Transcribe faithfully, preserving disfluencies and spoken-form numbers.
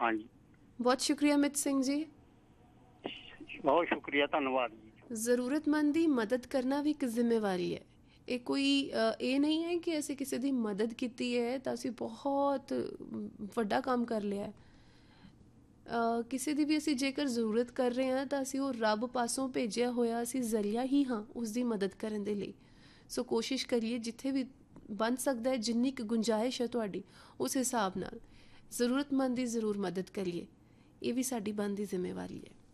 हाँ जी। बहुत शुक्रिया मित सिंह जी। बहुत शुक्रिया, धन्यवाद जी। ਜ਼ਰੂਰਤਮੰਦ ਦੀ ਮਦਦ ਕਰਨਾ ਵੀ ਇੱਕ ਜ਼ਿੰਮੇਵਾਰੀ ਹੈ। ਇਹ ਕੋਈ ਅ, ਇਹ ਨਹੀਂ ਹੈ ਕਿ ਅਸੀਂ ਕਿਸੇ ਦੀ ਮਦਦ ਕੀਤੀ ਹੈ ਤਾਂ ਅਸੀਂ ਬਹੁਤ ਅਮ, ਵੱਡਾ ਕੰਮ ਕਰ ਲਿਆ ਹੈ। ਅ, ਕਿਸੇ ਦੀ ਵੀ ਅਸੀਂ ਜੇਕਰ ਜ਼ਰੂਰਤ ਕਰ ਰਹੇ ਹਾਂ ਤਾਂ ਅਸੀਂ ਉਹ ਰੱਬ ਪਾਸੋਂ ਭੇਜਿਆ ਹੋਇਆ ਅਸੀਂ ਜ਼ਰੀਆ ਹੀ ਹਾਂ ਉਸ ਦੀ ਮਦਦ ਕਰਨ ਦੇ ਲਈ। ਸੋ ਕੋਸ਼ਿਸ਼ ਕਰੀਏ ਜਿੱਥੇ ਵੀ ਬਣ ਸਕਦਾ ਹੈ, ਜਿੰਨੀ ਕੁ ਗੁੰਜਾਇਸ਼ ਹੈ ਤੁਹਾਡੀ ਉਸ ਹਿਸਾਬ ਨਾਲ ਜ਼ਰੂਰਤਮੰਦ ਦੀ ਜ਼ਰੂਰ ਮਦਦ ਕਰੀਏ। ਇਹ ਵੀ ਸਾਡੀ ਬਣਦੀ ਜ਼ਿੰਮੇਵਾਰੀ ਹੈ।